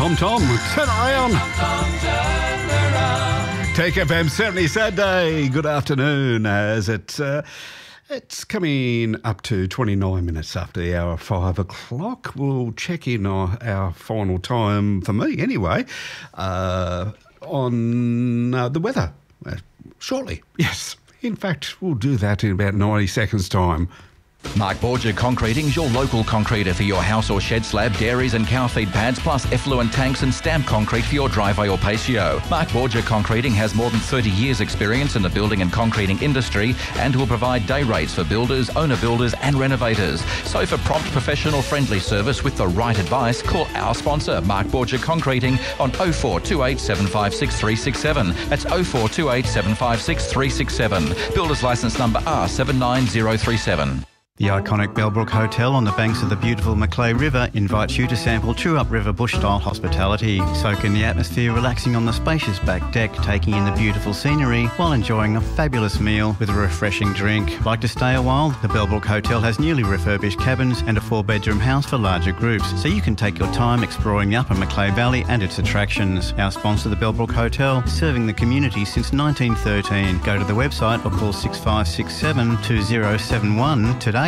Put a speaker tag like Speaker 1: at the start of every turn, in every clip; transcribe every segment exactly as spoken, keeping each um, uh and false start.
Speaker 1: Tom Tom, turn around. Take F M, certainly Saturday. Good afternoon, as it's uh, it's coming up to twenty-nine minutes after the hour of five o'clock. We'll check in on our final time, for me anyway, uh, on uh, the weather uh, shortly. Yes, in fact, we'll do that in about ninety seconds' time.
Speaker 2: Mark Borgia Concreting is your local concreter for your house or shed slab, dairies and cow feed pads, plus effluent tanks and stamp concrete for your driveway or patio. Mark Borgia Concreting has more than thirty years experience in the building and concreting industry and will provide day rates for builders, owner builders and renovators. So for prompt, professional, friendly service with the right advice, call our sponsor, Mark Borgia Concreting, on oh four two eight, seven five six, three six seven. That's oh four two eight, seven five six, three six seven. Builder's licence number R seven nine zero three seven.
Speaker 3: The iconic Bellbrook Hotel on the banks of the beautiful Macleay River invites you to sample true-up river bush-style hospitality. Soak in the atmosphere, relaxing on the spacious back deck, taking in the beautiful scenery while enjoying a fabulous meal with a refreshing drink. Like to stay a while? The Bellbrook Hotel has newly refurbished cabins and a four-bedroom house for larger groups, so you can take your time exploring the Upper Macleay Valley and its attractions. Our sponsor, the Bellbrook Hotel, serving the community since nineteen thirteen. Go to the website or call six five six seven, two zero seven one today.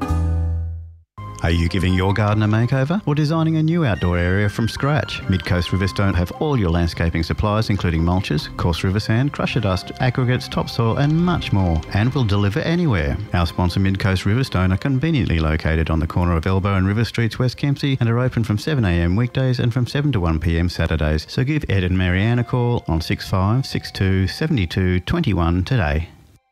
Speaker 3: Are you giving your garden a makeover or designing a new outdoor area from scratch? Midcoast Riverstone have all your landscaping supplies, including mulches, coarse river sand, crusher dust, aggregates, topsoil and much more, and will deliver anywhere. Our sponsor Midcoast Riverstone are conveniently located on the corner of Elbow and River Streets, West Kempsey, and are open from seven a m weekdays and from seven to one p m Saturdays. So give Ed and Marianne a call on six five six two, seven two two one today.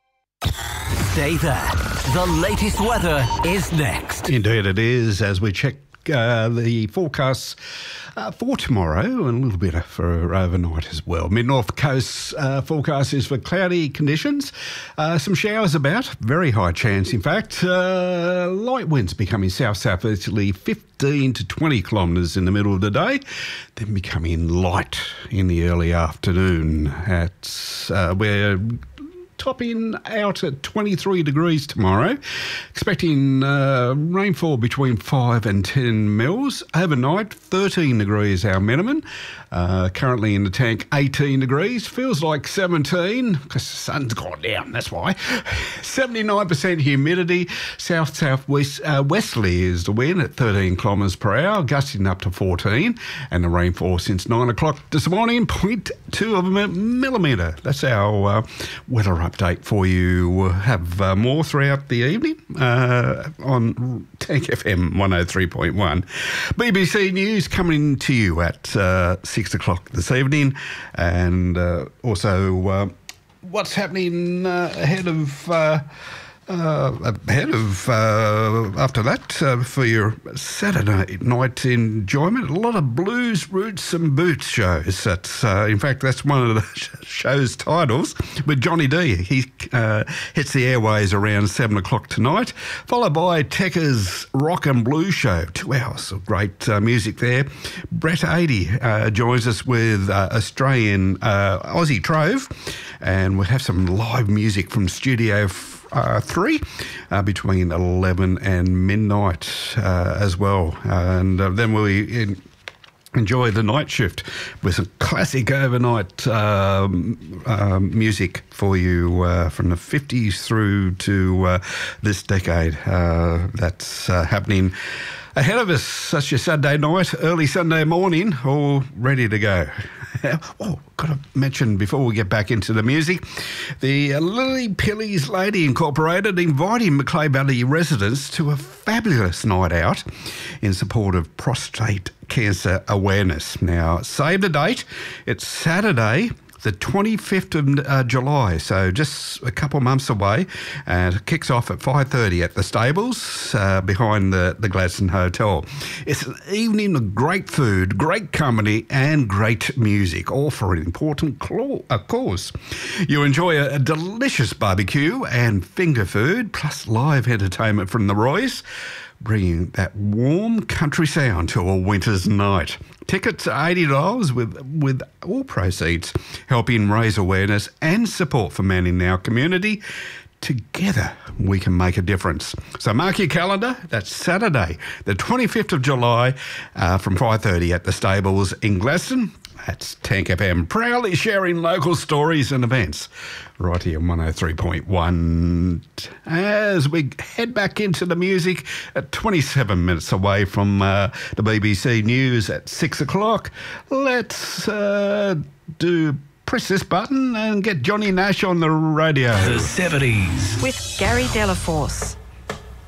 Speaker 4: Stay there. The latest weather is next.
Speaker 1: Indeed it is, as we check uh, the forecasts uh, for tomorrow and a little bit for overnight as well. Mid-North Coast uh, forecast is for cloudy conditions. Uh, some showers about, very high chance in fact. Uh, light winds becoming south-southeasterly, fifteen to twenty kilometres in the middle of the day, then becoming light in the early afternoon. At uh, where topping out at twenty-three degrees tomorrow. Expecting uh, rainfall between five and ten mils. Overnight, thirteen degrees our minimum. Uh, currently in the tank, eighteen degrees. Feels like seventeen because the sun's gone down, that's why. seventy-nine percent humidity. South-southwest uh, westerly is the wind at thirteen kilometres per hour, gusting up to fourteen. And the rainfall since nine o'clock this morning, zero point two of a millimetre. That's our uh, weather update for you. We'll have uh, more throughout the evening uh, on Tank F M one oh three point one. B B C News coming to you at uh, six o'clock this evening, and uh, also uh, what's happening uh, ahead of uh, uh, ahead of uh, after that uh, for your Saturday night enjoyment. A lot of blues, roots and boots shows. That's uh, in fact that's one of the show's titles with Johnny D. He uh, hits the airways around seven o'clock tonight, followed by Tekka's Rock and Blues Show. Two hours of great uh, music there. Brett eighty uh, joins us with uh, Australian uh, Aussie Trove, and we'll have some live music from Studio Uh, three uh, between eleven and midnight uh, as well. And uh, then we in, enjoy the night shift with some classic overnight um, um, music for you uh, from the fifties through to uh, this decade. Uh, that's uh, happening ahead of us. Such a Saturday night, early Sunday morning, all ready to go. Oh, got to mention before we get back into the music, the uh, Lily Pilly's Lady Incorporated inviting Macleay Valley residents to a fabulous night out in support of prostate cancer awareness. Now, save the date. It's Saturday, the twenty-fifth of uh, July, so just a couple months away, and it kicks off at five thirty at the stables uh, behind the, the Gladstone Hotel. It's an evening of great food, great company and great music, all for an important cla- uh, cause. You enjoy a, a delicious barbecue and finger food, plus live entertainment from the Roys, bringing that warm country sound to a winter's night. Tickets are eighty dollars with, with all proceeds helping raise awareness and support for men in our community. together we can make a difference. So mark your calendar. That's Saturday, the twenty-fifth of July, uh, from five thirty at the Stables in Gladstone. That's Tank F M, proudly sharing local stories and events right here on one oh three point one. As we head back into the music at twenty-seven minutes away from uh, the B B C News at six o'clock, let's uh, do press this button and get Johnny Nash on the radio.
Speaker 4: The seventies.
Speaker 5: With Gary Delaforce.